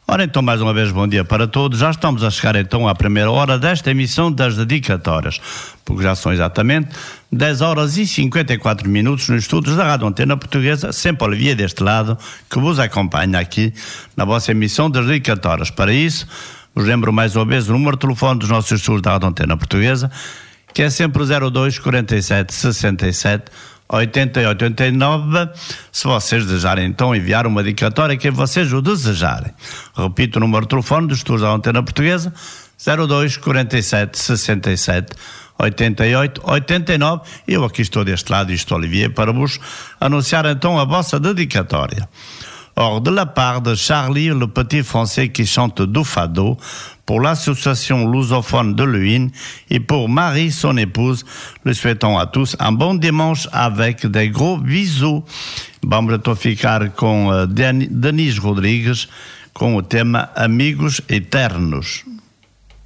Ora então, mais uma vez, bom dia para todos. Já estamos a chegar então à primeira hora desta emissão das dedicatórias, porque já são exatamente 10 horas e 54 minutos nos estúdios da Rádio Antena Portuguesa, sempre Olivier deste lado, que vos acompanha aqui na vossa emissão das dedicatórias. Para isso, vos lembro mais uma vez o número de telefone dos nossos estúdios da Rádio Antena Portuguesa, que é sempre 02 47 67 80 e 89, se vocês desejarem então enviar uma dedicatória que vocês o desejarem. Repito o número de telefone dos estúdios da Antena Portuguesa, 02 47 67 88 89, eu aqui estou deste lado, isto Olivier, para vos anunciar então a vossa dedicatória. Or, de la part de Charlie, le petit français qui chante du fado, pour l'association lusophone de Luynes et pour Marie, son épouse, le souhaitons à tous un bon dimanche avec des gros bisous. Vamos então ficar com Denise Rodrigues com o tema Amigos Eternos.